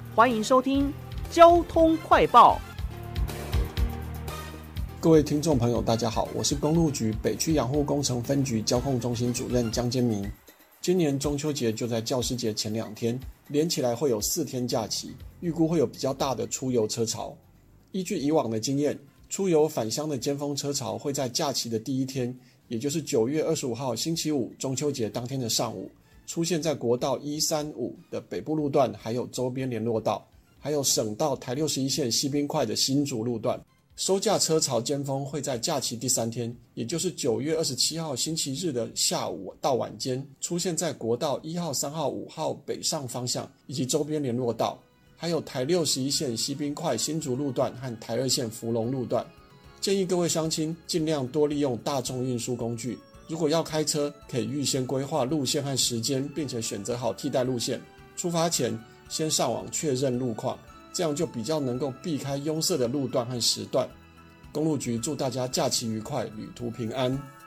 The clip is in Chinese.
欢迎收听交通快报。 各位听众朋友大家好，我是公路局北区养护工程分局交控中心主任江坚明。今年中秋节就在教师节前2天，连起来会有4天假期，预估会有比较大的出游车潮。依据以往的经验，出游返乡的尖峰车潮会在假期的第1天，也就是9月25号星期五中秋节当天的上午，出现在国道135的北部路段，还有周边联络道，还有省道台61线西滨快的新竹路段。收假车潮尖峰会在假期第3天，也就是9月27号星期日的下午到晚间，出现在国道1号、3号、5号北上方向以及周边联络道，还有台61线西滨快新竹路段和台2线福隆路段。建议各位乡亲尽量多利用大众运输工具，如果要开车，可以预先规划路线和时间，并且选择好替代路线。出发前先上网确认路况，这样就比较能够避开拥塞的路段和时段。公路局祝大家假期愉快，旅途平安。